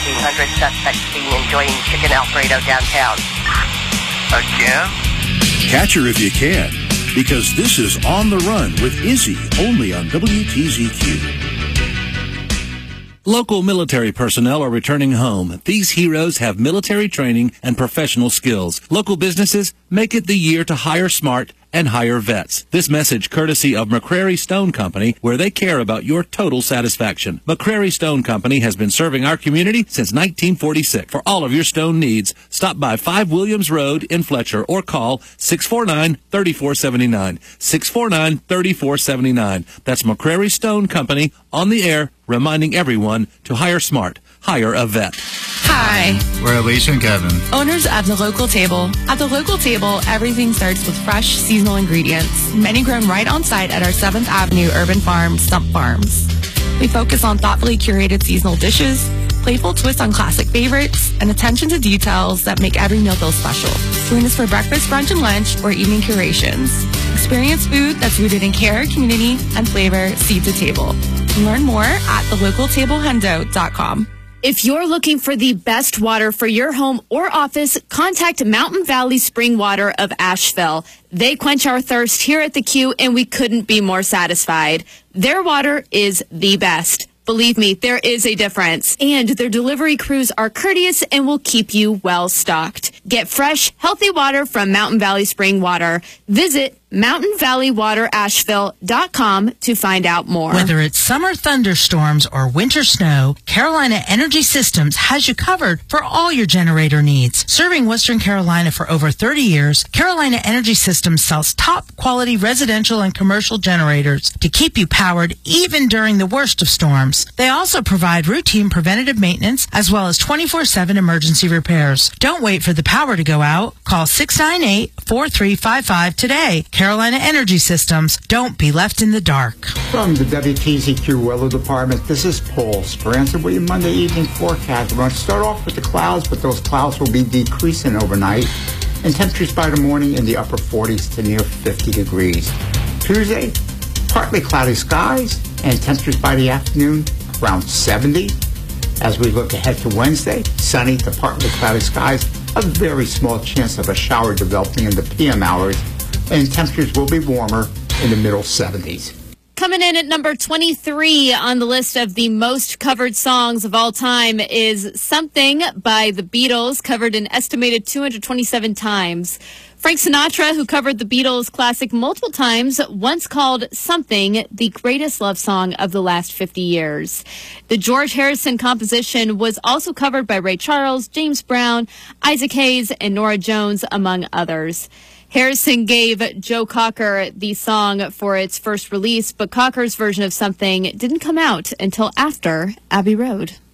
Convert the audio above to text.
1300 suspects seen enjoying chicken Alfredo downtown. Again? Catch her if you can, because this is On the Run with Izzy, only on WTZQ. Local military personnel are returning home. These heroes have military training and professional skills. Local businesses make it the year to hire smart and hire vets. This message courtesy of McCrary Stone Company, where they care about your total satisfaction. McCrary Stone Company has been serving our community since 1946. For all of your stone needs, stop by 5 Williams Road in Fletcher or call 649-3479. 649-3479. That's McCrary Stone Company on the air, reminding everyone to hire smart. Hire a vet. Hi. We're Alicia and Kevin, Owners of The Local Table. At The Local Table, everything starts with fresh, seasonal ingredients, many grown right on site at our 7th Avenue Urban Farm, Stump Farms. We focus on thoughtfully curated seasonal dishes, playful twists on classic favorites, and attention to details that make every meal feel special. Join us for breakfast, brunch, and lunch, or evening curations. Experience food that's rooted in care, community, and flavor, seat to table. Learn more at thelocaltablehundo.com. If you're looking for the best water for your home or office, contact Mountain Valley Spring Water of Asheville. They quench our thirst here at the Q, and we couldn't be more satisfied. Their water is the best. Believe me, there is a difference. And their delivery crews are courteous and will keep you well stocked. Get fresh, healthy water from Mountain Valley Spring Water. Visit mountainvalleywaterasheville.com to find out more. Whether it's summer thunderstorms or winter snow, Carolina Energy Systems has you covered for all your generator needs. Serving Western Carolina for over 30 years, Carolina Energy Systems sells top quality residential and commercial generators to keep you powered even during the worst of storms. They also provide routine preventative maintenance as well as 24/7 emergency repairs. Don't wait for the power to go out. Call 698-4355 today. Carolina Energy Systems. Don't be left in the dark. from the WTZQ Weather Department, this is Paul Speranza with your Monday evening forecast. We're going to start off with the clouds, but those clouds will be decreasing overnight, and temperatures by the morning in the upper 40s to near 50 degrees. Tuesday, partly cloudy skies, and temperatures by the afternoon around 70. As we look ahead to Wednesday, sunny to partly cloudy skies, a very small chance of a shower developing in the PM hours, and temperatures will be warmer in the middle 70s. Coming in at number 23 on the list of the most covered songs of all time is Something by the Beatles, covered an estimated 227 times. Frank Sinatra, who covered the Beatles classic multiple times, once called Something the greatest love song of the last 50 years. The George Harrison composition was also covered by Ray Charles, James Brown, Isaac Hayes, and Norah Jones, among others. Harrison gave Joe Cocker the song for its first release, but Cocker's version of Something didn't come out until after Abbey Road.